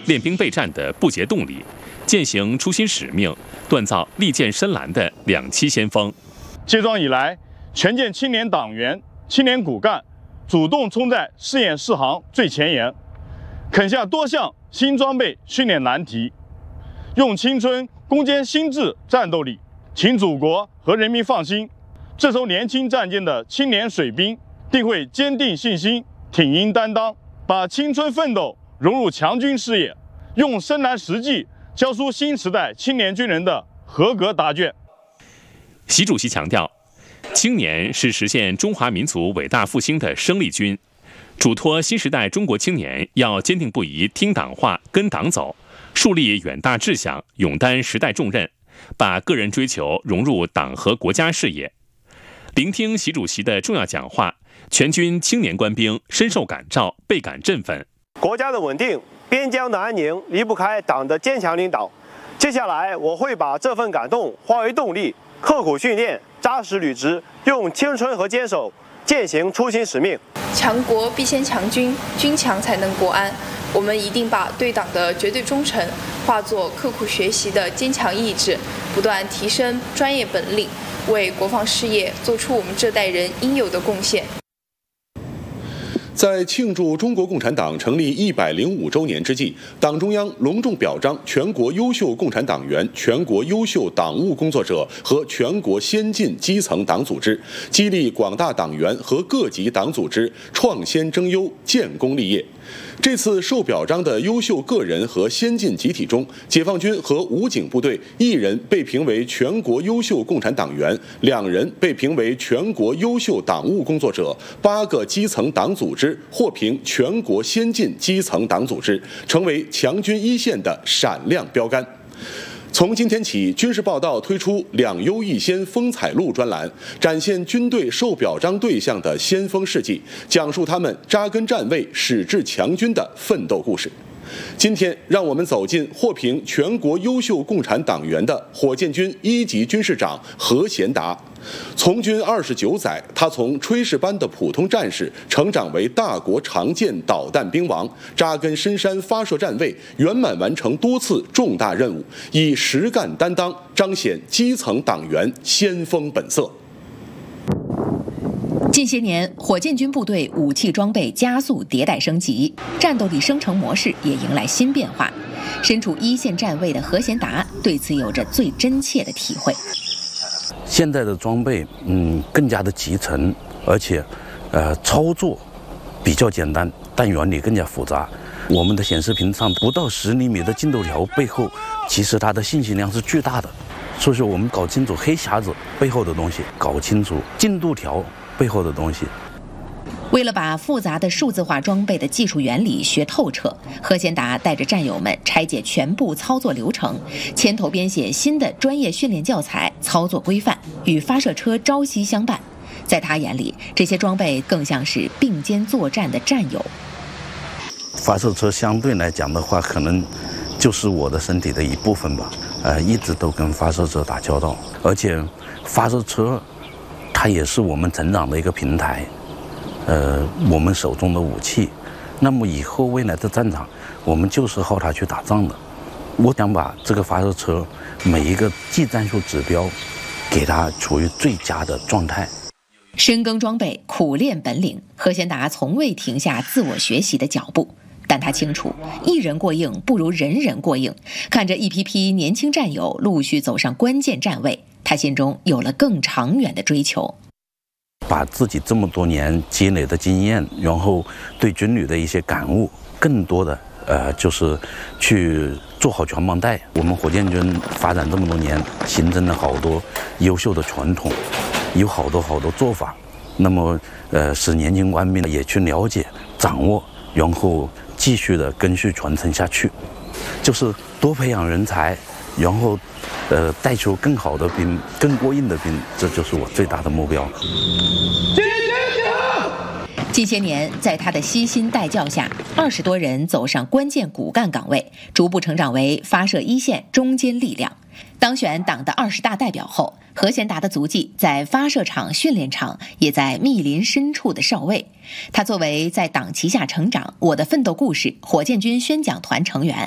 练兵备战的不竭动力，践行初心使命，锻造利剑深蓝的两栖先锋。 接庄以来，全舰青年党员、青年骨干主动冲在试验试航最前沿，啃下多项新装备训练难题，用青春攻坚心智战斗力，请祖国和人民放心，这艘年轻战舰的青年水兵定会坚定信心，挺膺担当，把青春奋斗融入强军事业，用深蓝实际教出新时代青年军人的合格答卷。 习主席强调，青年是实现中华民族伟大复兴的生力军，嘱托新时代中国青年要坚定不移听党话、跟党走，树立远大志向，勇担时代重任，把个人追求融入党和国家事业。聆听习主席的重要讲话，全军青年官兵深受感召，倍感振奋。 国家的稳定，边疆的安宁离不开党的坚强领导。接下来，我会把这份感动化为动力，刻苦训练，扎实履职，用青春和坚守践行初心使命。 强国必先强军，军强才能国安。我们一定把对党的绝对忠诚化作刻苦学习的坚强意志，不断提升专业本领，为国防事业做出我们这代人应有的贡献。 在庆祝中国共产党成立105周年之际，党中央隆重表彰全国优秀共产党员、全国优秀党务工作者和全国先进基层党组织，激励广大党员和各级党组织创先争优、建功立业。这次受表彰的优秀个人和先进集体中，解放军和武警部队1人被评为全国优秀共产党员，2人被评为全国优秀党务工作者，8个基层党组织获评全国先进基层党组织，成为强军一线的闪亮标杆。从今天起，军事报道推出2优1先风采录专栏，展现军队受表彰对象的先锋事迹，讲述他们扎根战位、矢志强军的奋斗故事。今天，让我们走进获评全国优秀共产党员的火箭军1级军事长何贤达。从军29载，他从炊事班的普通战士成长为大国常见导弹兵王，扎根深山发射站位，圆满完成多次重大任务，以实干担当彰显基层党员先锋本色。 近些年，火箭军部队武器装备加速迭代升级，战斗力生成模式也迎来新变化。身处一线站位的何贤达对此有着最真切的体会。 现在的装备，更加的集成，而且，操作比较简单，但原理更加复杂。我们的显示屏上不到10厘米的进度条背后，其实它的信息量是巨大的。所以说，我们搞清楚黑匣子背后的东西，搞清楚进度条背后的东西。 为了把复杂的数字化装备的技术原理学透彻，何贤达带着战友们拆解全部操作流程，牵头编写新的专业训练教材、操作规范，与发射车朝夕相伴。在他眼里，这些装备更像是并肩作战的战友。 发射车相对来讲的话，可能就是我的身体的一部分吧。一直都跟发射车打交道，而且发射车它也是我们成长的一个平台，我们手中的武器。那么以后未来的战场，我们就是靠它去打仗的。我想把这个发射车每一个技战术指标，给它处于最佳的状态。 深耕装备，苦练本领，何贤达从未停下自我学习的脚步。但他清楚，一人过硬不如人人过硬。看着一批批年轻战友陆续走上关键站位，他心中有了更长远的追求。 把自己这么多年积累的经验，然后对军旅的一些感悟，更多的就是去做好全帮带。我们火箭军发展这么多年，形成了好多优秀的传统，有好多做法。那么使年轻官兵也去了解、掌握，然后继续的根续传承下去，就是多培养人才，然后带出更好的兵、更过硬的兵，这就是我最大的目标。 近些年，在他的悉心带教下，20多人走上关键骨干岗位，逐步成长为发射一线中坚力量。当选党的20大代表后，何贤达的足迹在发射场、训练场，也在密林深处的哨位。他作为在党旗下成长、我的奋斗故事火箭军宣讲团成员，